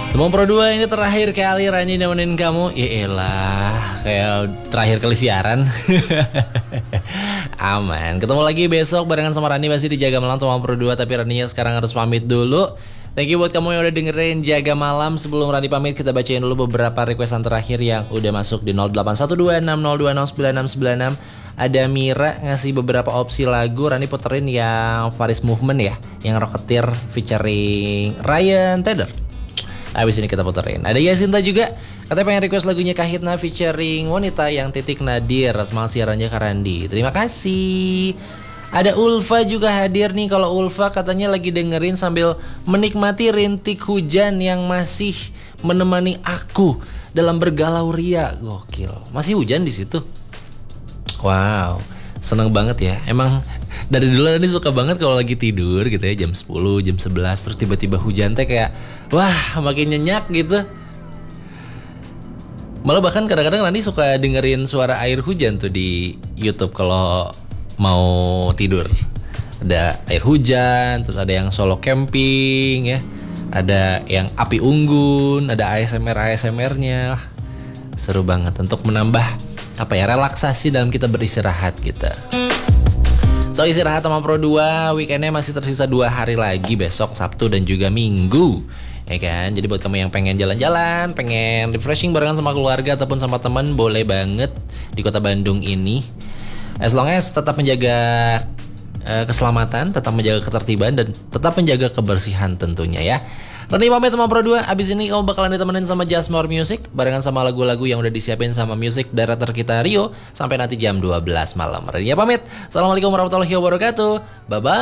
Teman Pro 2 ini terakhir kali Rani nemenin kamu. Yaelah, kayak terakhir kali siaran. Aman. Ketemu lagi besok barengan sama Rani masih di Jaga Malam Teman Pro 2. Tapi Raninya sekarang harus pamit dulu. Thank you buat kamu yang udah dengerin Jaga Malam. Sebelum Rani pamit, kita bacain dulu beberapa requestan terakhir yang udah masuk di 081260209696. Ada Mira ngasih beberapa opsi lagu. Rani puterin yang Faris Movement ya, yang Rocketeer featuring Ryan Tedder. Abis ini kita puterin. Ada Yasinta juga, katanya pengen request lagunya Kahitna featuring Wanita yang Titik Nadir. Semangat siarannya Karandi. Terima kasih. Ada Ulfa juga hadir nih. Kalau Ulfa katanya lagi dengerin sambil menikmati rintik hujan yang masih menemani aku dalam bergalau ria. Gokil. Masih hujan di situ. Wow, seneng banget ya. Emang dari dulu Rani suka banget kalau lagi tidur gitu ya, jam 10, jam 11 terus tiba-tiba hujan teh kayak wah, makin nyenyak gitu. Malah bahkan kadang-kadang Rani suka dengerin suara air hujan tuh di YouTube kalau mau tidur. Ada air hujan, terus ada yang solo camping ya. Ada yang api unggun, ada ASMR-nya. Wah, seru banget untuk menambah relaksasi dalam kita beristirahat kita. So, istirahat sama Pro 2, weekendnya masih tersisa 2 hari lagi, besok Sabtu dan juga Minggu, ya kan? Jadi buat kamu yang pengen jalan-jalan, pengen refreshing barengan sama keluarga ataupun sama teman, boleh banget di kota Bandung ini. As long as tetap menjaga keselamatan, tetap menjaga ketertiban, dan tetap menjaga kebersihan tentunya ya. Rani pamit sama Pro 2, abis ini kamu bakalan ditemenin sama Just More Music barengan sama lagu-lagu yang udah disiapin sama music director kita Rio sampai nanti jam 12 malam. Rani pamit. Assalamualaikum warahmatullahi wabarakatuh. Bye-bye.